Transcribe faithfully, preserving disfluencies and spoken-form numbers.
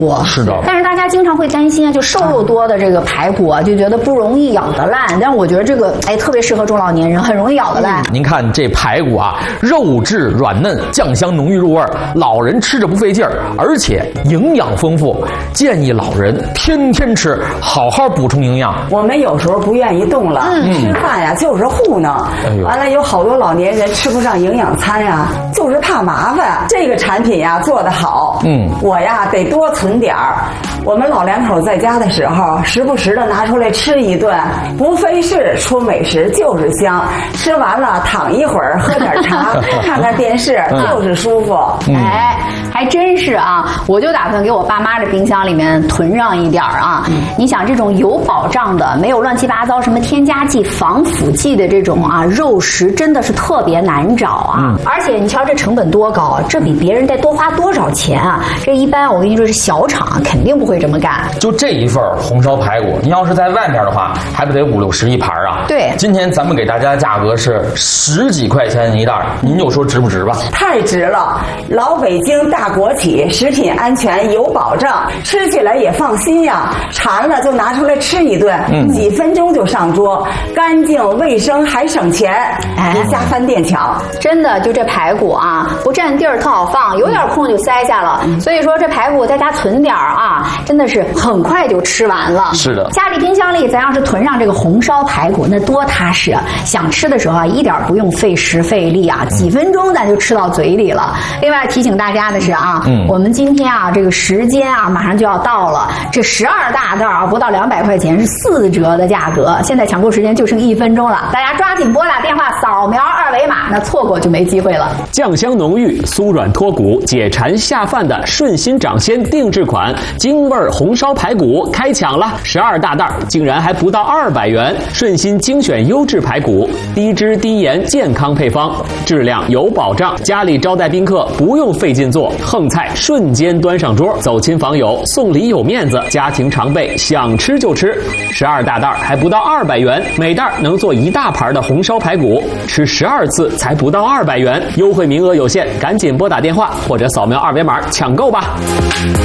是的， 但是大家经常会担心啊，就瘦肉多的这个排骨啊，就觉得不容易咬得烂。但是我觉得这个哎特别适合中老年人，很容易咬得烂。 嗯、您看这排骨啊，肉质软嫩，酱香浓郁入味，老人吃着不费劲儿，而且营养丰富，建议老人天天吃，好好补充营养。 我们有时候不愿意动了，嗯、吃饭呀就是糊弄，哎、完了有好多老年人吃不上营养餐呀，就是怕麻烦。这个产品呀做得好，嗯，我呀得多存点儿。我们老两口在家的时候，时不时的拿出来吃一顿，不费事，出美食就是香。吃完了躺一会儿，喝点茶，看看电视，就是舒服。 嗯、哎，还真是啊！我就打算给我爸妈的冰箱里面囤上一点啊。嗯、你想这种有保障的，没有乱七八糟什么添加剂、防腐剂的这种啊肉食，真的是特别难找啊。嗯、而且你瞧这成本多高，这比别人得多花多少钱啊？这一般我跟你说，是小厂肯定不会这么干。 就这一份红烧排骨，你要是在外面的话，还不得五六十一盘啊？ 对， 今天咱们给大家的价格是十几块钱一袋，您就说值不值吧？ 太值了！老北京大国企，食品安全有保障，吃起来也放心呀。馋了就拿出来吃一顿，嗯、几分钟就上桌，干净卫生还省钱，哎，别瞎翻店抢。 真的，就这排骨啊，不占地儿，特好放，有点空就塞下了。嗯、所以说这排骨在家存点儿啊，真的是很快就吃完了。 是的， 家里冰箱里咱要是囤上这个红烧排骨，那多踏实啊！想吃的时候啊，一点不用费时费力啊，几分钟咱就吃到嘴里了。另外提醒大家的是啊，嗯、我们今天啊这个时间啊马上就要到了，这十二大袋啊不到两百块钱是四折的价格，现在抢购时间就剩一分钟了，大家抓紧拨打电话扫描二维码，那错过就没机会了。 酱香浓郁、酥软脱骨、解馋下饭的顺心掌鲜定制款京味红烧排骨开抢了，十二大袋竟然还不到二百元。顺心精选优质排骨，低脂低盐健康配方，质量有保障。家里招待宾客不用费劲做，横菜瞬间端上桌，走亲访友送礼有面子，家庭常备想吃就吃。十二大袋还不到二百元，每袋能做一大盘的红烧排骨，吃十二次才不到二百元，优惠名额有限，赶紧拨打电话或者扫描二维码抢购吧。